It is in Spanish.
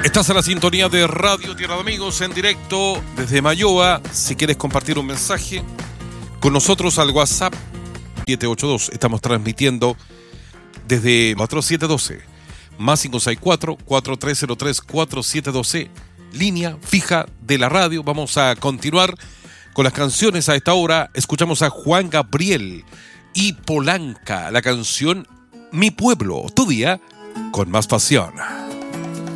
Estás a la sintonía de Radio Tierra de Amigos en directo desde Mayoa. Si quieres compartir un mensaje con nosotros al WhatsApp 782. Estamos transmitiendo desde 4712 más 564 4303 4712, línea fija de la radio. Vamos a continuar con las canciones a esta hora. Escuchamos a Juan Gabriel y Polanca, la canción Mi Pueblo, tu día con más pasión.